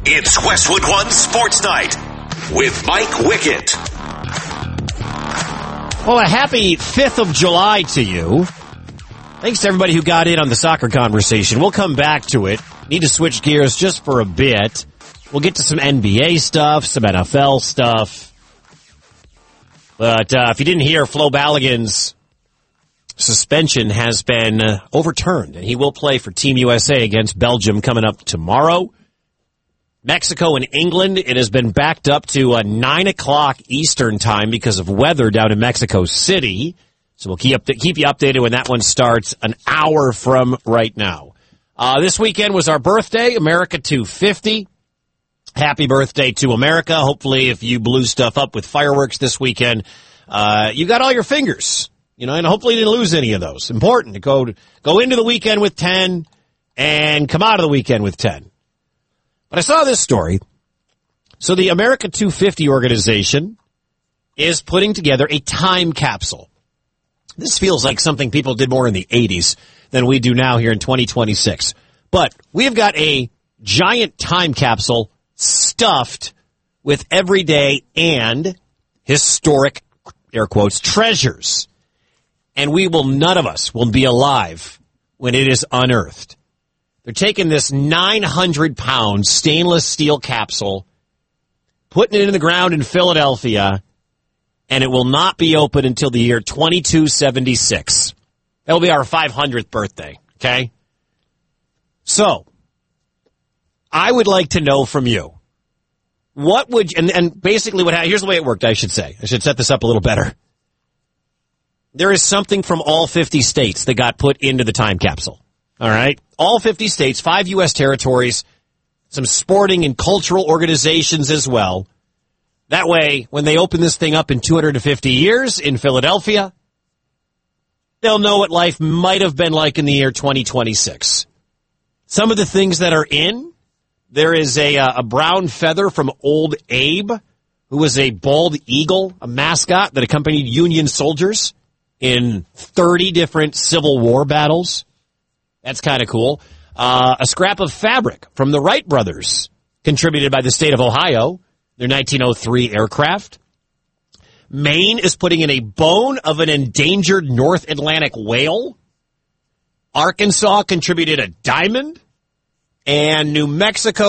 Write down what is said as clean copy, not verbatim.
It's Westwood One Sports Night with Mike Wickett. Well, a happy 5th of July to you. Thanks to everybody who got in on the soccer conversation. We'll come back to it. Need to switch gears just for a bit. We'll get to some NBA stuff, some NFL stuff. But if you didn't hear, Flo Balogun's suspension has been overturned, and he will play for Team USA against Belgium coming up tomorrow. Mexico and England, it has been backed up to 9 o'clock Eastern time because of weather down in Mexico City. So we'll keep you updated when that one starts an hour from right now. This weekend was our birthday, America 250. Happy birthday to America. Hopefully, if you blew stuff up with fireworks this weekend, you got all your fingers. You know, and hopefully you didn't lose any of those. Important to go into the weekend with 10 and come out of the weekend with 10. But I saw this story. So the America 250 organization is putting together a time capsule. This feels like something people did more in the 80s than we do now here in 2026. But we've got a giant time capsule stuffed with everyday and historic, air quotes, treasures. And none of us will be alive when it is unearthed. They're taking this 900-pound stainless steel capsule, putting it in the ground in Philadelphia, and it will not be open until the year 2276. That will be our 500th birthday, okay? So, I would like to know from you, what would you, and basically here's the way it worked, I should say. I should set this up a little better. There is something from all 50 states that got put into the time capsule. All right? All 50 states, 5 U.S. territories, some sporting and cultural organizations as well. That way, when they open this thing up in 250 years in Philadelphia, they'll know what life might have been like in the year 2026. Some of the things that are in, there is a brown feather from Old Abe, who was a bald eagle, a mascot that accompanied Union soldiers in 30 different Civil War battles. That's kind of cool. A scrap of fabric from the Wright brothers, contributed by the state of Ohio, their 1903 aircraft. Maine is putting in a bone of an endangered North Atlantic whale. Arkansas contributed a diamond. And New Mexico